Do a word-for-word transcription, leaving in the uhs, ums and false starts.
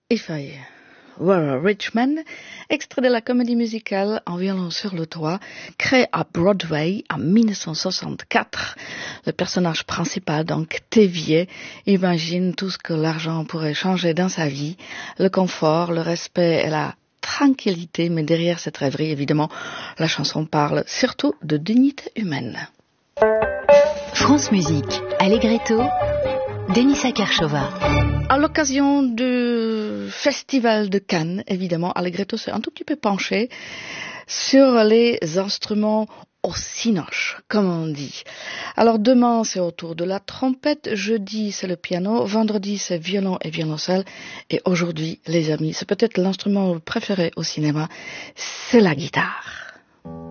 If I Were a Rich Man, extrait de la comédie musicale En violon sur le toit, créée à Broadway en dix-neuf cent soixante-quatre. Le personnage principal, donc Thévier, imagine tout ce que l'argent pourrait changer dans sa vie, le confort, le respect et la tranquillité, mais derrière cette rêverie, évidemment, la chanson parle surtout de dignité humaine. France Musique, Allegretto, Denisa Kershova. À l'occasion du Festival de Cannes, évidemment, Allegretto s'est un tout petit peu penché sur les instruments au cinoche, comme on dit. Alors demain, c'est autour de la trompette, jeudi, c'est le piano, vendredi, c'est violon et violoncelle, et aujourd'hui, les amis, c'est peut-être l'instrument préféré au cinéma, c'est la guitare.